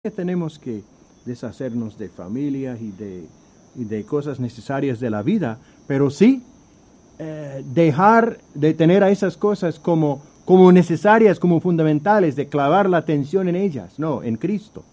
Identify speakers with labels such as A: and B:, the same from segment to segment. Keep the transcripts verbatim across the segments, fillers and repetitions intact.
A: que tenemos que deshacernos de familias y de, y de cosas necesarias de la vida, pero sí eh, dejar de tener a esas cosas como, como necesarias, como fundamentales, de clavar la atención en ellas, no, en Cristo.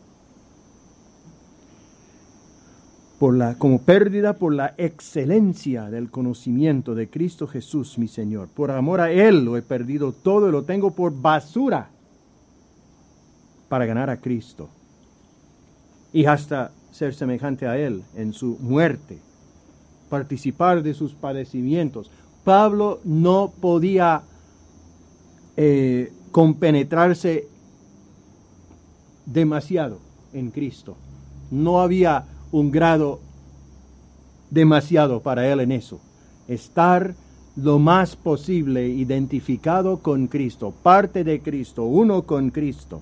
A: Por la, como pérdida por la excelencia del conocimiento de Cristo Jesús, mi Señor. Por amor a Él lo he perdido todo y lo tengo por basura para ganar a Cristo y hasta ser semejante a Él en su muerte, participar de sus padecimientos. Pablo no podía eh, compenetrarse demasiado en Cristo. No había un grado demasiado para él en eso. Estar lo más posible identificado con Cristo, parte de Cristo, uno con Cristo.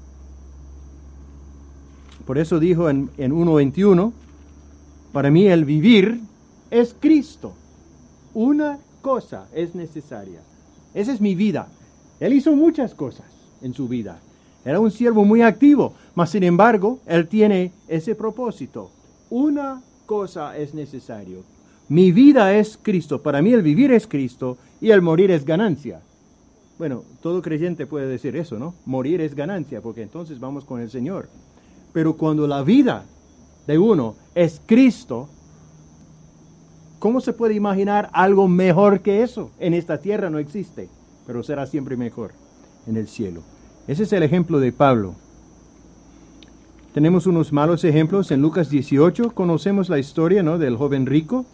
A: Por eso dijo en, en uno veintiuno, para mí el vivir es Cristo. Una cosa es necesaria. Esa es mi vida. Él hizo muchas cosas en su vida. Era un siervo muy activo, mas sin embargo, él tiene ese propósito. Una cosa es necesario. Mi vida es Cristo. Para mí el vivir es Cristo y el morir es ganancia. Bueno, todo creyente puede decir eso, ¿no? Morir es ganancia, porque entonces vamos con el Señor. Pero cuando la vida de uno es Cristo, ¿cómo se puede imaginar algo mejor que eso? En esta tierra no existe, pero será siempre mejor en el cielo. Ese es el ejemplo de Pablo. Tenemos unos malos ejemplos en Lucas dieciocho. Conocemos la historia, ¿no?, del joven rico.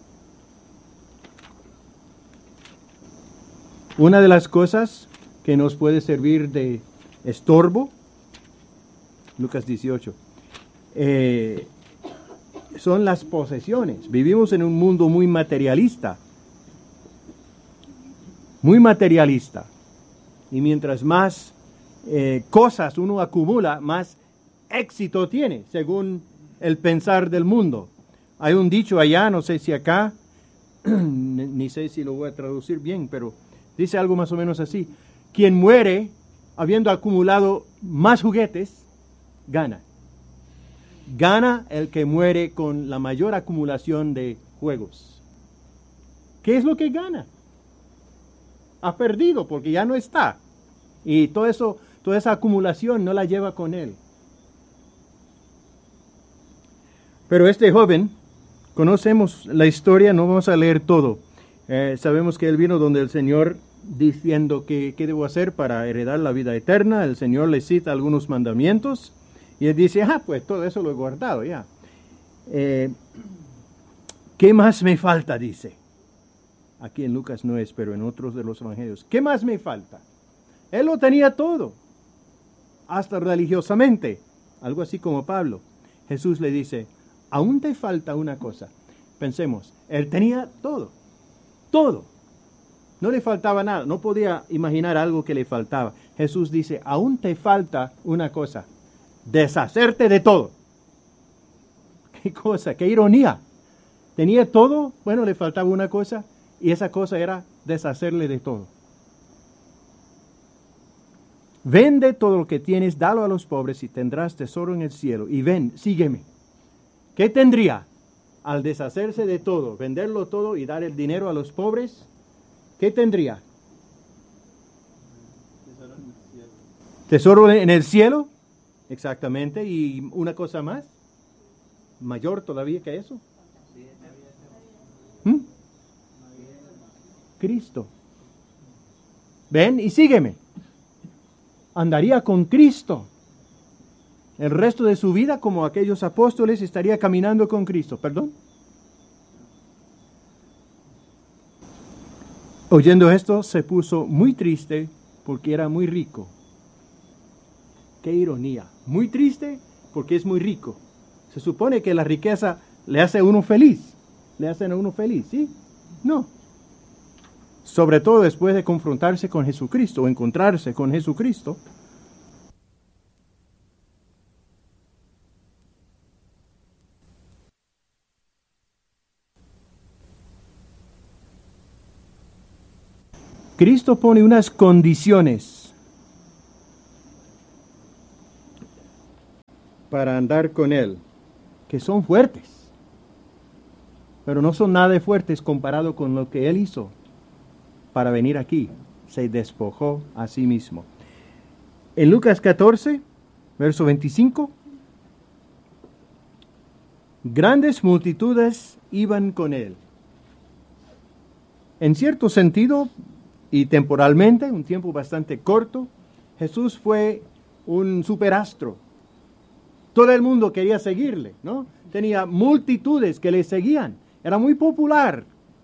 A: Una de las cosas que nos puede servir de estorbo, Lucas dieciocho, eh, son las posesiones. Vivimos en un mundo muy materialista, muy materialista. Y mientras más eh, cosas uno acumula, más éxito tiene, según el pensar del mundo. Hay un dicho allá, no sé si acá, ni, ni sé si lo voy a traducir bien, pero dice algo más o menos así: quien muere habiendo acumulado más juguetes, gana. Gana el que muere con la mayor acumulación de juegos. ¿Qué es lo que gana? Ha perdido porque ya no está. Y todo eso, toda esa acumulación no la lleva con él. Pero este joven, conocemos la historia, no vamos a leer todo. Eh, sabemos que él vino donde el Señor diciendo que qué debo hacer para heredar la vida eterna. El Señor le cita algunos mandamientos y él dice, ah, pues todo eso lo he guardado ya. Eh, ¿Qué más me falta? Dice. Aquí en Lucas no es, pero en otros de los evangelios. ¿Qué más me falta? Él lo tenía todo, hasta religiosamente, algo así como Pablo. Jesús le dice, aún te falta una cosa. Pensemos, él tenía todo, todo. No le faltaba nada, no podía imaginar algo que le faltaba. Jesús dice, aún te falta una cosa, deshacerte de todo. ¿Qué cosa? ¿Qué ironía? Tenía todo, bueno, le faltaba una cosa, y esa cosa era deshacerle de todo. Vende todo lo que tienes, dalo a los pobres y tendrás tesoro en el cielo. Y ven, sígueme. ¿Qué tendría al deshacerse de todo, venderlo todo y dar el dinero a los pobres? ¿Qué tendría? Tesoro en el cielo. ¿Tesoro en el cielo? Exactamente. ¿Y una cosa más? ¿Mayor todavía que eso? ¿Mm? Cristo. Ven y sígueme. Andaría con Cristo. El resto de su vida, como aquellos apóstoles, estaría caminando con Cristo. ¿Perdón? Oyendo esto, se puso muy triste porque era muy rico. ¡Qué ironía! Muy triste porque es muy rico. Se supone que la riqueza le hace a uno feliz. Le hacen a uno feliz, ¿sí? No. Sobre todo después de confrontarse con Jesucristo o encontrarse con Jesucristo. Cristo pone unas condiciones para andar con Él, que son fuertes, pero no son nada de fuertes comparado con lo que Él hizo para venir aquí. Se despojó a sí mismo. En Lucas catorce, verso veinticinco, grandes multitudes iban con Él. En cierto sentido, y temporalmente, un tiempo bastante corto, Jesús fue un superastro. Todo el mundo quería seguirle, ¿no? Tenía multitudes que le seguían. Era muy popular.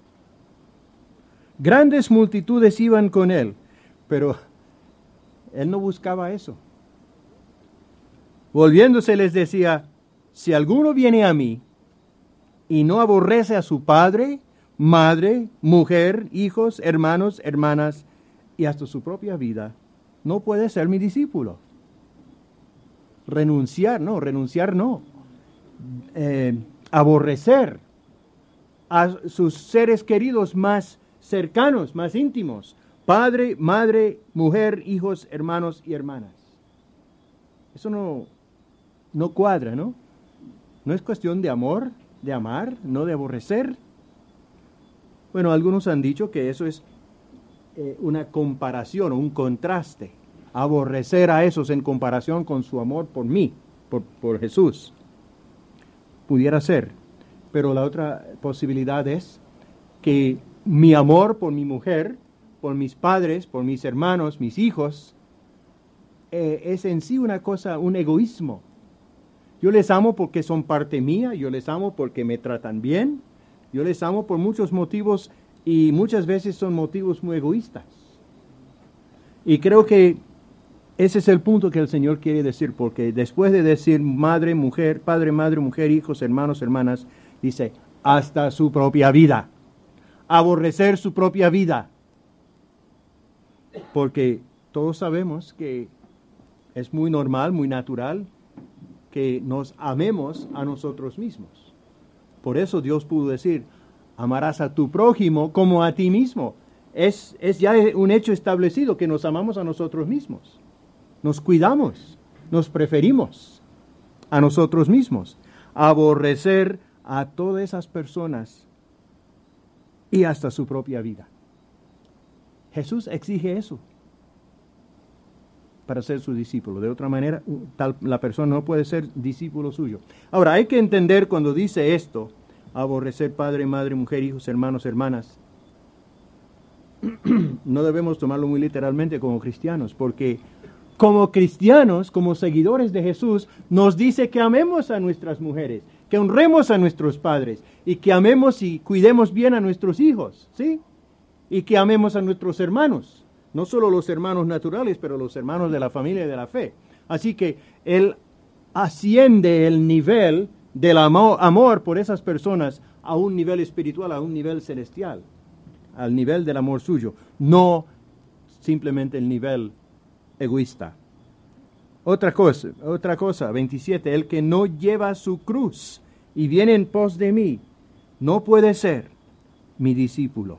A: Grandes multitudes iban con Él, pero Él no buscaba eso. Volviéndose les decía, si alguno viene a mí y no aborrece a su padre, madre, mujer, hijos, hermanos, hermanas y hasta su propia vida, no puede ser mi discípulo. Renunciar, no, renunciar no. Eh, aborrecer a sus seres queridos más cercanos, más íntimos. Padre, madre, mujer, hijos, hermanos y hermanas. Eso no, no cuadra, ¿no? No es cuestión de amor, de amar, no de aborrecer. Bueno, algunos han dicho que eso es eh, una comparación, un contraste. Aborrecer a esos en comparación con su amor por mí, por, por Jesús. Pudiera ser. Pero la otra posibilidad es que mi amor por mi mujer, por mis padres, por mis hermanos, mis hijos, eh, es en sí una cosa, un egoísmo. Yo les amo porque son parte mía, yo les amo porque me tratan bien, yo les amo por muchos motivos y muchas veces son motivos muy egoístas. Y creo que ese es el punto que el Señor quiere decir, porque después de decir madre, mujer, padre, madre, mujer, hijos, hermanos, hermanas, dice hasta su propia vida. Aborrecer su propia vida. Porque todos sabemos que es muy normal, muy natural, que nos amemos a nosotros mismos. Por eso Dios pudo decir, amarás a tu prójimo como a ti mismo. Es, es ya un hecho establecido que nos amamos a nosotros mismos. Nos cuidamos, nos preferimos a nosotros mismos. Aborrecer a todas esas personas y hasta su propia vida. Jesús exige eso para ser su discípulo. De otra manera, tal, la persona no puede ser discípulo suyo. Ahora, hay que entender cuando dice esto, aborrecer padre, madre, mujer, hijos, hermanos, hermanas. No debemos tomarlo muy literalmente como cristianos, porque como cristianos, como seguidores de Jesús, nos dice que amemos a nuestras mujeres, que honremos a nuestros padres y que amemos y cuidemos bien a nuestros hijos, ¿sí? Y que amemos a nuestros hermanos, no solo los hermanos naturales, pero los hermanos de la familia y de la fe. Así que Él asciende el nivel del amor, amor por esas personas a un nivel espiritual, a un nivel celestial, al nivel del amor suyo, no simplemente el nivel egoísta. Otra cosa, otra cosa, veintisiete, el que no lleva su cruz y viene en pos de mí, no puede ser mi discípulo.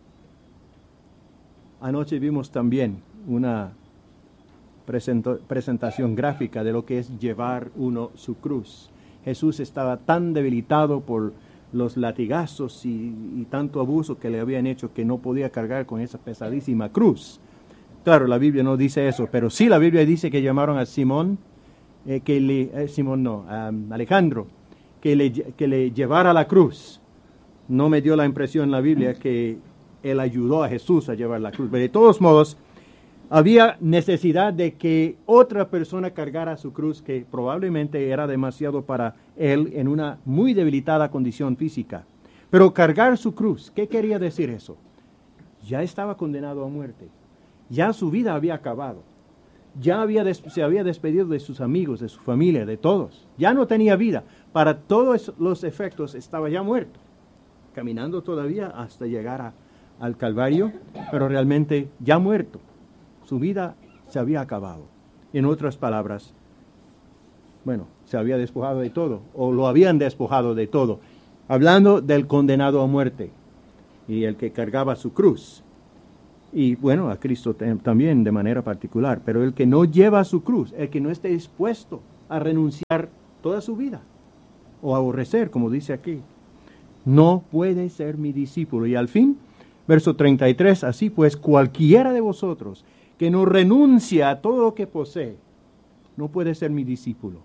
A: Anoche vimos también una presento, presentación gráfica de lo que es llevar uno su cruz. Jesús estaba tan debilitado por los latigazos y, y tanto abuso que le habían hecho que no podía cargar con esa pesadísima cruz. Claro, la Biblia no dice eso, pero sí la Biblia dice que llamaron a Simón, eh, que le, eh, Simón no, a Alejandro, que le, que le llevara la cruz. No me dio la impresión en la Biblia que él ayudó a Jesús a llevar la cruz, pero de todos modos, había necesidad de que otra persona cargara su cruz, que probablemente era demasiado para él en una muy debilitada condición física. Pero cargar su cruz, ¿qué quería decir eso? Ya estaba condenado a muerte. Ya su vida había acabado. Ya había des- se había despedido de sus amigos, de su familia, de todos. Ya no tenía vida. Para todos los efectos estaba ya muerto. Caminando todavía hasta llegar a, al Calvario, pero realmente ya muerto. Su vida se había acabado. En otras palabras, bueno, se había despojado de todo, o lo habían despojado de todo. Hablando del condenado a muerte y el que cargaba su cruz. Y bueno, a Cristo también de manera particular. Pero el que no lleva su cruz, el que no esté dispuesto a renunciar toda su vida, o aborrecer, como dice aquí. No puede ser mi discípulo. Y al fin, verso treinta y tres, así pues, cualquiera de vosotros que no renuncia a todo lo que posee, no puede ser mi discípulo.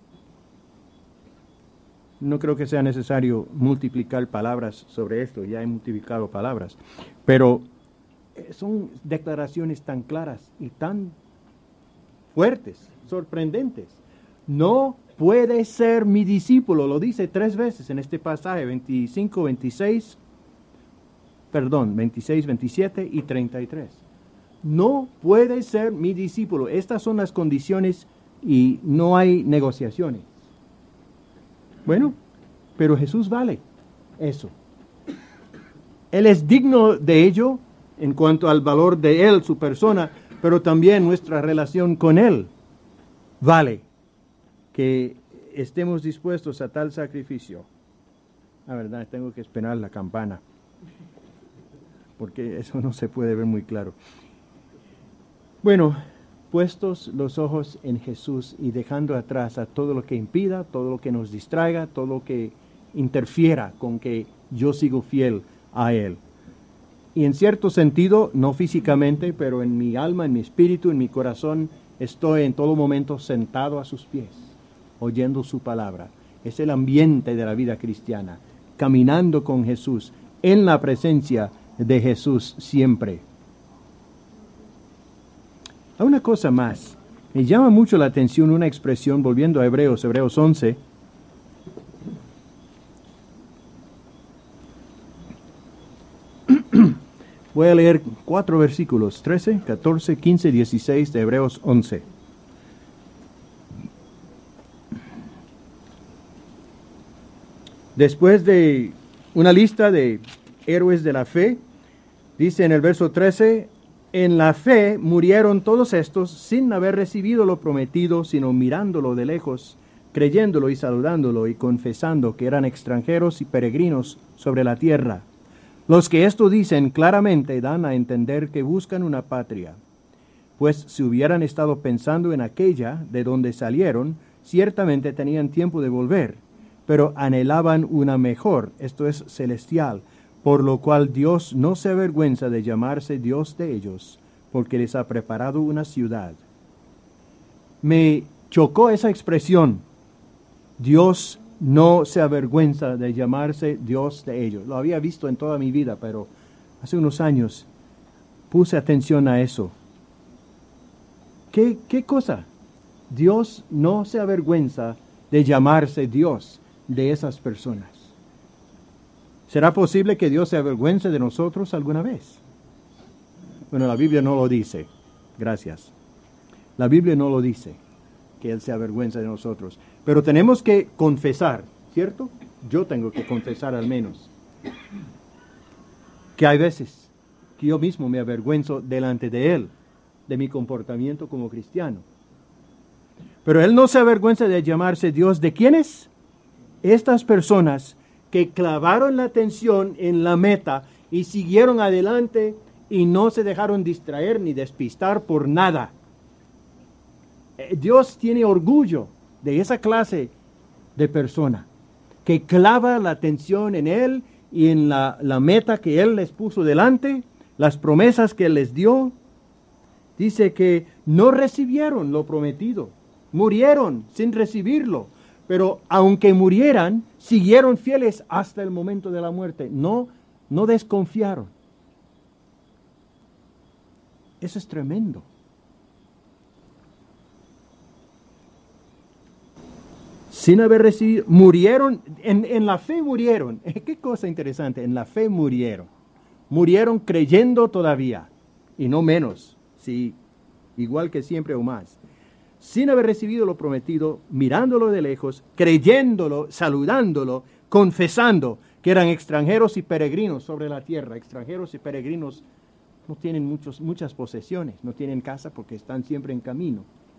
A: No creo que sea necesario multiplicar palabras sobre esto, ya he multiplicado palabras, pero son declaraciones tan claras y tan fuertes, sorprendentes. No puede ser mi discípulo, lo dice tres veces en este pasaje, veinticinco, veintiséis, perdón, veintiséis, veintisiete y treinta y tres. No puede ser mi discípulo. Estas son las condiciones y no hay negociaciones. Bueno, pero Jesús vale eso. Él es digno de ello en cuanto al valor de Él, su persona, pero también nuestra relación con Él vale que estemos dispuestos a tal sacrificio. La verdad, tengo que esperar la campana, porque eso no se puede ver muy claro. Bueno, puestos los ojos en Jesús y dejando atrás a todo lo que impida, todo lo que nos distraiga, todo lo que interfiera con que yo sigo fiel a Él. Y en cierto sentido, no físicamente, pero en mi alma, en mi espíritu, en mi corazón, estoy en todo momento sentado a sus pies, oyendo su palabra. Es el ambiente de la vida cristiana, caminando con Jesús, en la presencia de Jesús siempre. Hay una cosa más. Me llama mucho la atención una expresión, volviendo a Hebreos, Hebreos once. Voy a leer cuatro versículos, trece, catorce, quince, dieciséis de Hebreos once. Después de una lista de héroes de la fe, dice en el verso trece, en la fe murieron todos estos sin haber recibido lo prometido, sino mirándolo de lejos, creyéndolo y saludándolo y confesando que eran extranjeros y peregrinos sobre la tierra. Los que esto dicen claramente dan a entender que buscan una patria. Pues si hubieran estado pensando en aquella de donde salieron, ciertamente tenían tiempo de volver, pero anhelaban una mejor, esto es celestial, por lo cual Dios no se avergüenza de llamarse Dios de ellos, porque les ha preparado una ciudad. Me chocó esa expresión, Dios no se avergüenza de llamarse Dios de ellos. Lo había visto en toda mi vida, pero hace unos años puse atención a eso. ¿Qué, qué cosa? Dios no se avergüenza de llamarse Dios de esas personas. ¿Será posible que Dios se avergüence de nosotros alguna vez? Bueno, la Biblia no lo dice. Gracias. La Biblia no lo dice, que Él se avergüenza de nosotros. Pero tenemos que confesar, ¿cierto? Yo tengo que confesar al menos que hay veces que yo mismo me avergüenzo delante de Él, de mi comportamiento como cristiano. Pero Él no se avergüenza de llamarse Dios de ¿quiénes? Estas personas que clavaron la atención en la meta y siguieron adelante y no se dejaron distraer ni despistar por nada. Dios tiene orgullo de esa clase de persona que clava la atención en Él y en la, la meta que Él les puso delante, las promesas que Él les dio. Dice que no recibieron lo prometido, murieron sin recibirlo, pero aunque murieran, siguieron fieles hasta el momento de la muerte, no, no desconfiaron. Eso es tremendo. Sin haber recibido, murieron, en, en la fe murieron. Qué cosa interesante, en la fe murieron. Murieron creyendo todavía, y no menos, sí, igual que siempre o más. Sin haber recibido lo prometido, mirándolo de lejos, creyéndolo, saludándolo, confesando que eran extranjeros y peregrinos sobre la tierra. Extranjeros y peregrinos no tienen muchos, muchas posesiones, no tienen casa porque están siempre en camino.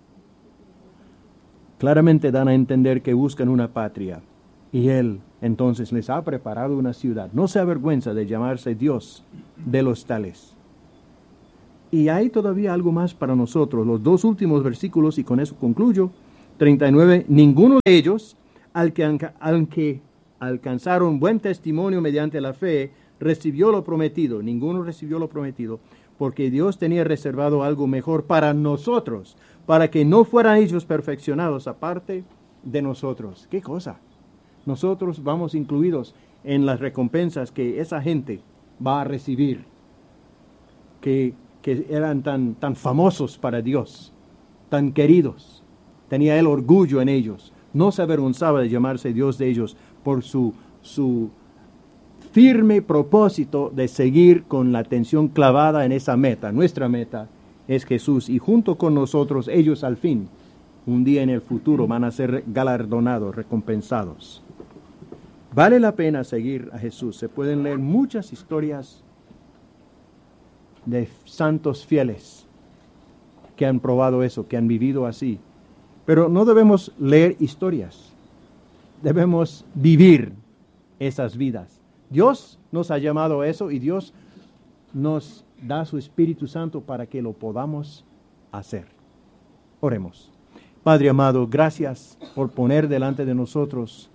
A: Claramente dan a entender que buscan una patria, y Él entonces les ha preparado una ciudad. No se avergüenza de llamarse Dios de los tales. Y hay todavía algo más para nosotros. Los dos últimos versículos, y con eso concluyo, treinta y nueve, ninguno de ellos, al que, al que alcanzaron buen testimonio mediante la fe, recibió lo prometido. Ninguno recibió lo prometido, porque Dios tenía reservado algo mejor para nosotros, para que no fueran ellos perfeccionados aparte de nosotros. ¿Qué cosa? Nosotros vamos incluidos en las recompensas que esa gente va a recibir, que, que eran tan, tan famosos para Dios, tan queridos. Tenía el orgullo en ellos. No se avergonzaba de llamarse Dios de ellos por su, su firme propósito de seguir con la atención clavada en esa meta. Nuestra meta es Jesús, y junto con nosotros ellos al fin, un día en el futuro, van a ser galardonados, recompensados. Vale la pena seguir a Jesús. Se pueden leer muchas historias de santos fieles que han probado eso, que han vivido así. Pero no debemos leer historias, debemos vivir esas vidas. Dios nos ha llamado a eso, y Dios nos da su Espíritu Santo para que lo podamos hacer. Oremos. Padre amado, gracias por poner delante de nosotros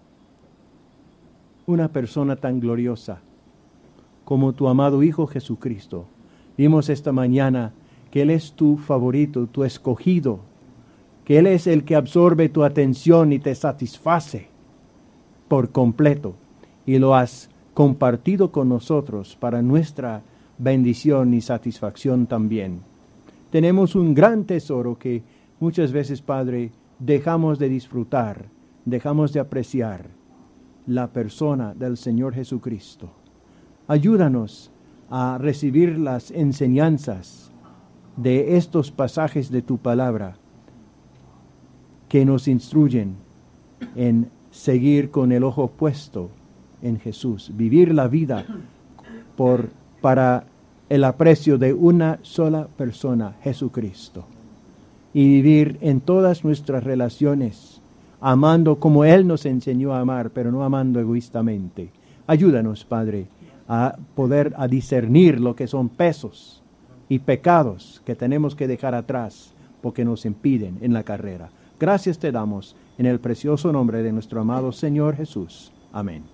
A: una persona tan gloriosa como tu amado Hijo Jesucristo. Vimos esta mañana que Él es tu favorito, tu escogido, que Él es el que absorbe tu atención y te satisface por completo, y lo has compartido con nosotros para nuestra bendición y satisfacción también. Tenemos un gran tesoro que muchas veces, Padre, dejamos de disfrutar, dejamos de apreciar: la persona del Señor Jesucristo. Ayúdanos a recibir las enseñanzas de estos pasajes de tu palabra, que nos instruyen en seguir con el ojo puesto en Jesús, vivir la vida por, para el aprecio de una sola persona, Jesucristo, y vivir en todas nuestras relaciones amando como Él nos enseñó a amar, pero no amando egoístamente. Ayúdanos, Padre, a poder a discernir lo que son pesos y pecados que tenemos que dejar atrás porque nos impiden en la carrera. Gracias te damos en el precioso nombre de nuestro amado Señor Jesús. Amén.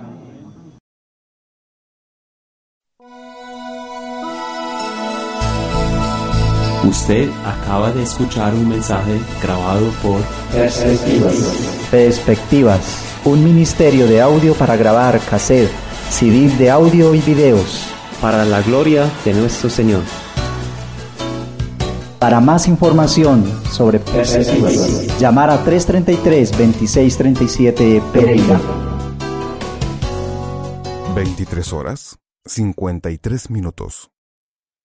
B: Usted acaba de escuchar un mensaje grabado por
C: Perspectivas. Perspectivas, un ministerio de audio para grabar cassette, C D de audio y videos.
B: Para la gloria de nuestro Señor.
C: Para más información sobre Perspectivas, llamar a tres treinta y tres, veintiséis treinta y siete Pereira.
D: veintitrés horas, cincuenta y tres minutos.